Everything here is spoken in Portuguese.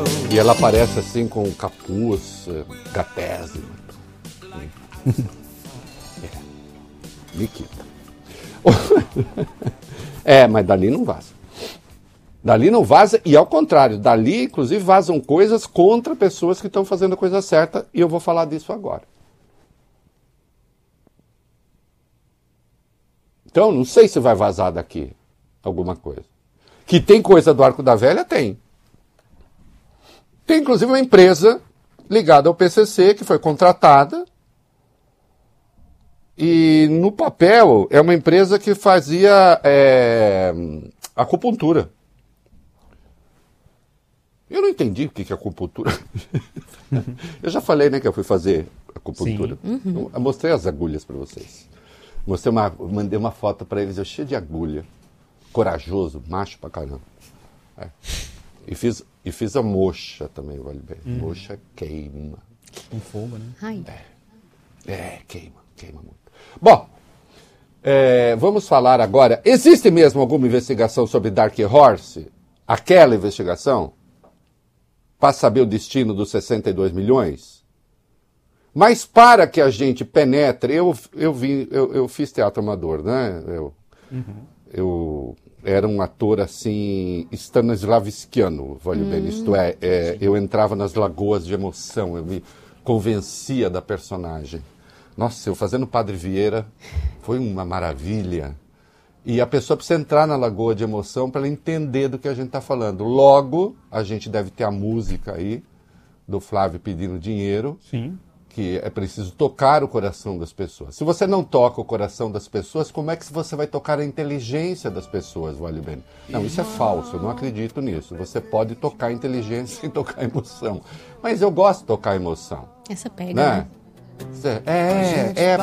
E ela aparece assim com capuz, gatésimo. Nikita. Mas dali não vaza. Dali não vaza, e ao contrário, dali inclusive vazam coisas contra pessoas que estão fazendo a coisa certa, e eu vou falar disso agora. Então, não sei se vai vazar daqui alguma coisa. Que tem coisa do Arco da Velha? Tem. Tem inclusive uma empresa ligada ao PCC que foi contratada, e no papel é uma empresa que fazia acupuntura. Eu não entendi o que é acupuntura. Eu já falei, né, que eu fui fazer acupuntura. Eu mostrei as agulhas para vocês. Mandei uma foto para eles, eu cheio de agulha. Corajoso, macho pra caramba. E fiz a moxa também, vale bem. Moxa queima. Com fogo, né? Ai. Queima muito. Bom, vamos falar agora. Existe mesmo alguma investigação sobre Dark Horse? Aquela investigação? Para saber o destino dos 62 milhões? Mas para que a gente penetre, eu fiz teatro amador, né? Eu era um ator assim, stanislavskiano, vale bem. Isto é, eu entrava nas lagoas de emoção, eu me convencia da personagem. Nossa, eu fazendo Padre Vieira foi uma maravilha. E a pessoa precisa entrar na lagoa de emoção para ela entender do que a gente está falando. Logo, a gente deve ter a música aí, do Flávio pedindo dinheiro. Sim. Que é preciso tocar o coração das pessoas. Se você não toca o coração das pessoas, como é que você vai tocar a inteligência das pessoas, vale bem? Não, isso é falso, eu não acredito nisso. Você pode tocar a inteligência sem tocar a emoção. Mas eu gosto de tocar a emoção. Essa pega, né? né?